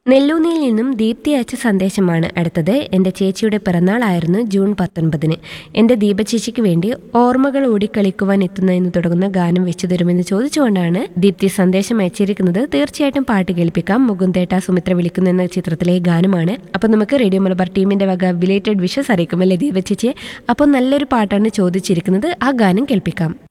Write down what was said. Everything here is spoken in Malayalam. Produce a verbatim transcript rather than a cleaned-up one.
നെല്ലൂന്നിൽ നിന്നും ദീപ്തി അയച്ച സന്ദേശമാണ് അടുത്തത്. എൻ്റെ ചേച്ചിയുടെ പിറന്നാളായിരുന്നു ജൂൺ പത്തൊൻപതിന്. എൻ്റെ ദീപ ചേച്ചിക്ക് വേണ്ടി ഓർമ്മകൾ ഓടിക്കളിക്കുവാൻ എത്തുന്ന എന്ന് തുടങ്ങുന്ന ഗാനം വെച്ചു തരുമെന്ന് ചോദിച്ചുകൊണ്ടാണ് ദീപ്തി സന്ദേശം അയച്ചിരിക്കുന്നത്. തീർച്ചയായിട്ടും പാട്ട് കേൾപ്പിക്കാം. മുകുന്ദേട്ട സുമിത്ര വിളിക്കുന്നു എന്ന ചിത്രത്തിലെ ഗാനമാണ്. അപ്പം നമുക്ക് റേഡിയോ മലബാർ ടീമിൻ്റെ വക ബിലേറ്റഡ് വിഷസ് അറിയിക്കും അല്ലേ ദീപ ചേച്ചിയെ. അപ്പോൾ നല്ലൊരു പാട്ടാണ് ചോദിച്ചിരിക്കുന്നത്. ആ ഗാനം കേൾപ്പിക്കാം.